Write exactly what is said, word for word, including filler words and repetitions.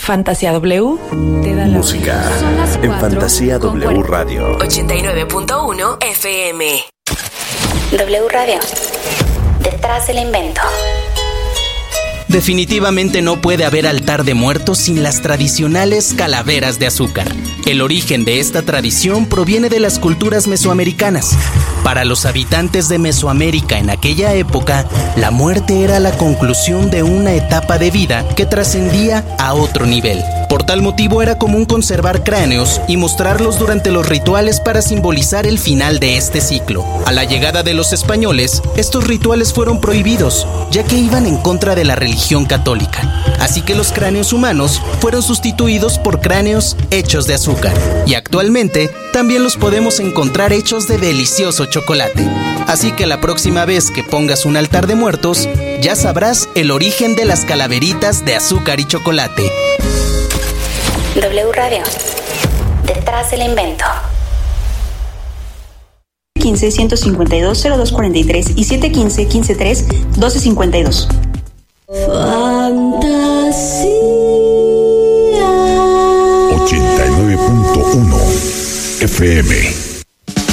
Fantasía W te da la música en Fantasía W Radio ochenta y nueve punto uno F M. W Radio. Detrás del invento. Definitivamente no puede haber altar de muertos sin las tradicionales calaveras de azúcar. El origen de esta tradición proviene de las culturas mesoamericanas. Para los habitantes de Mesoamérica en aquella época, la muerte era la conclusión de una etapa de vida que trascendía a otro nivel. Por tal motivo era común conservar cráneos y mostrarlos durante los rituales para simbolizar el final de este ciclo. A la llegada de los españoles, estos rituales fueron prohibidos, ya que iban en contra de la religión católica. Así que los cráneos humanos fueron sustituidos por cráneos hechos de azúcar. Y actualmente también los podemos encontrar hechos de delicioso chocolate. Así que la próxima vez que pongas un altar de muertos, ya sabrás el origen de las calaveritas de azúcar y chocolate. W Radio. Detrás del invento. quince, ciento cincuenta y dos, cero dos cuarenta y tres y siete quince, quince tres, doce cincuenta y dos. Fantasía ochenta y nueve punto uno F M.